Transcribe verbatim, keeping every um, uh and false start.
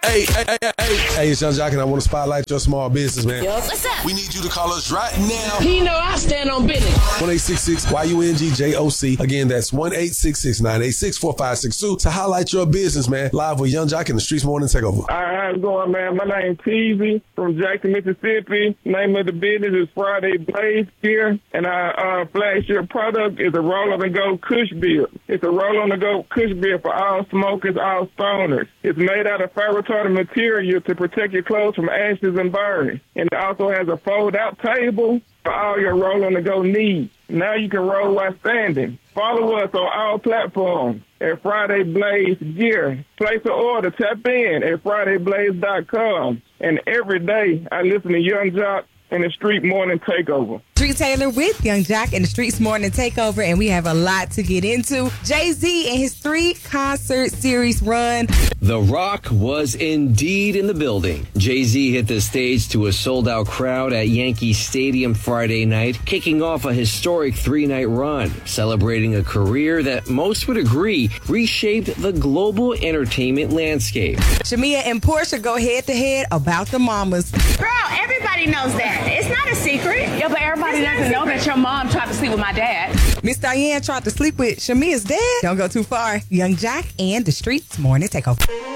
Hey, hey, hey, hey. Hey, it's Young Jock, and I want to spotlight your small business, man. Yo, what's up? We need you to call us right now. He know I stand on business. one eight six six Y U N G J O C. Again, that's one eight six six nine eight six four five six two to highlight your business, man. Live with Young Jock in the Streets Morning Takeover. All right, how's it going, man? My name is Teasy from Jackson, Mississippi. Name of the business is Friday Blaze Gear, and our uh, flagship product is a roll-on-the-go Kush Beer. It's a roll-on-the-go Kush Beer for all smokers, all stoners. It's made out of fire-retardant material to protect your clothes from ashes and burning. And it also has a fold-out table for all your roll-on-the-go needs. Now you can roll while standing. Follow us on all platforms at Friday Blaze Gear. Place an order. Tap in at friday blaze dot com. And every day I listen to Young Jock and the Street Morning Takeover. Street Taylor with Young Jock and the Streets Morning Takeover, and we have a lot to get into. Jay-Z and his three concert series run. The Rock was indeed in the building. Jay-Z hit the stage to a sold-out crowd at Yankee Stadium Friday night, kicking off a historic three-night run, celebrating a career that most would agree reshaped the global entertainment landscape. Shamia and Portia go head-to-head about the mamas. Girl, everybody knows that. It's not a secret. Yeah, but everybody doesn't know that your mom tried to sleep with my dad. Miss Diane tried to sleep with Shamia's dad. Don't go too far. Young Jock and the Streets Morning Takeover.